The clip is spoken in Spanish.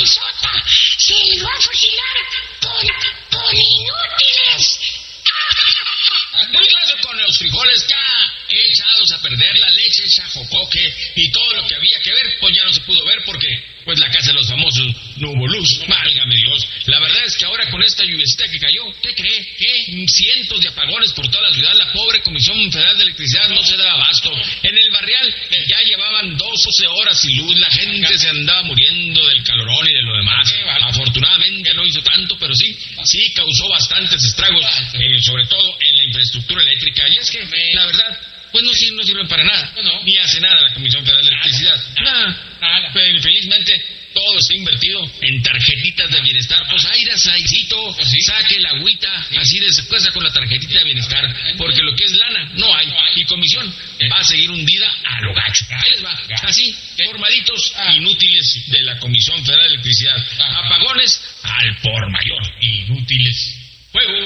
Minnesota se lo va a fusilar con inútiles. Muy claro, con los frijoles ya echados a perder, la leche hecha jocoque y todo lo que había que ver, pues ya no se pudo ver porque pues la casa de los famosos no hubo luz. Válgame Dios. La verdad es que ahora con esta lluviecita que cayó, ¿qué cree? ¿Qué? Cientos de apagones por toda la ciudad. La pobre Comisión Federal de Electricidad no se daba abasto. En el barrial ya llevaban 12 horas sin luz. La gente se andaba muriendo del calorón y de lo demás. Afortunadamente no hizo tanto, pero sí causó bastantes estragos, sobre todo en la infraestructura eléctrica. Y es que, la verdad, pues no sirven para nada. Ni hace nada la Comisión Federal de Electricidad. Nada. Pero infelizmente todo está invertido en tarjetitas de bienestar. Pues airacito, saque la agüita, así de cosa con la tarjetita de bienestar, porque lo que es lana no hay, y comisión va a seguir hundida a lo gacho. Ahí les va, así, formaditos inútiles de la Comisión Federal de Electricidad. Apagones al por mayor. Inútiles.